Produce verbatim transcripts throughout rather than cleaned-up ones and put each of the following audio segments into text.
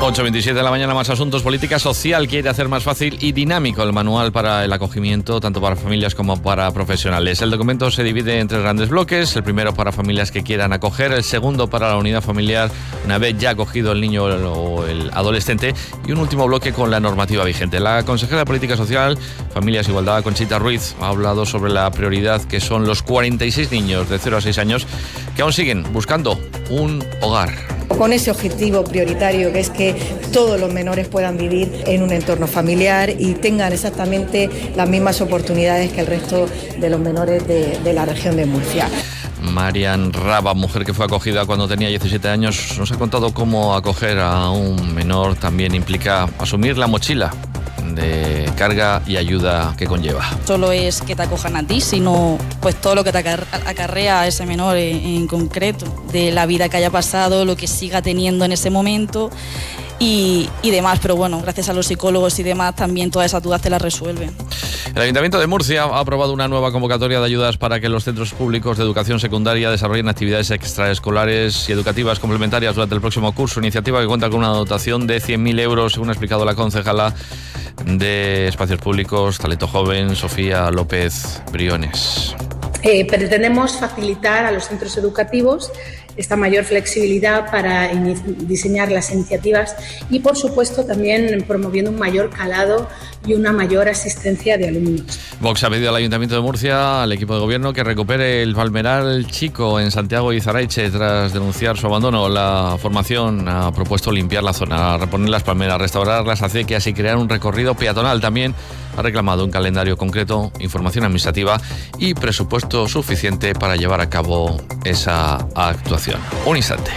ocho veintisiete de la mañana, más asuntos. Política Social quiere hacer más fácil y dinámico el manual para el acogimiento, tanto para familias como para profesionales. El documento se divide en tres grandes bloques. El primero para familias que quieran acoger, el segundo para la unidad familiar una vez ya acogido el niño o el adolescente, y un último bloque con la normativa vigente. La consejera de Política Social, Familias e Igualdad, Conchita Ruiz, ha hablado sobre la prioridad que son los cuarenta y seis niños de cero a seis años que aún siguen buscando un hogar. Con ese objetivo prioritario, que es que todos los menores puedan vivir en un entorno familiar y tengan exactamente las mismas oportunidades que el resto de los menores de, de la región de Murcia. Marian Raba, mujer que fue acogida cuando tenía diecisiete años, nos ha contado cómo acoger a un menor también implica asumir la mochila de carga y ayuda que conlleva. Solo es que te acojan a ti, sino pues todo lo que te acarrea a ese menor en, en concreto, de la vida que haya pasado, lo que siga teniendo en ese momento y, y demás, pero bueno, gracias a los psicólogos y demás también todas esas dudas te las resuelven. El Ayuntamiento de Murcia ha aprobado una nueva convocatoria de ayudas para que los centros públicos de educación secundaria desarrollen actividades extraescolares y educativas complementarias durante el próximo curso, iniciativa que cuenta con una dotación de cien mil euros, según ha explicado la concejala de Espacios Públicos, Talento Joven, Sofía López Briones. Eh, pretendemos facilitar a los centros educativos esta mayor flexibilidad para diseñar las iniciativas y, por supuesto, también promoviendo un mayor calado y una mayor asistencia de alumnos. Vox ha pedido al Ayuntamiento de Murcia, al equipo de gobierno, que recupere el Palmeral Chico en Santiago y Zaraiche tras denunciar su abandono. La formación ha propuesto limpiar la zona, reponer las palmeras, restaurar las acequias y crear un recorrido peatonal. También ha reclamado un calendario concreto, información administrativa y presupuesto suficiente para llevar a cabo esa actuación. Un instante.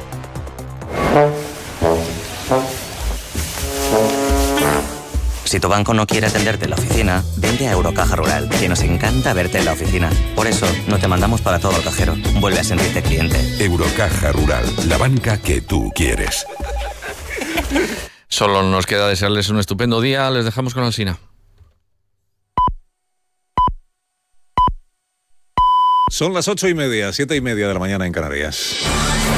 Si tu banco no quiere atenderte en la oficina, vente a Eurocaja Rural, que nos encanta verte en la oficina. Por eso, no te mandamos para todo el cajero. Vuelve a sentirte cliente. Eurocaja Rural, la banca que tú quieres. Solo nos queda desearles un estupendo día. Les dejamos con Alsina. Son las ocho y media, siete y media de la mañana en Canarias.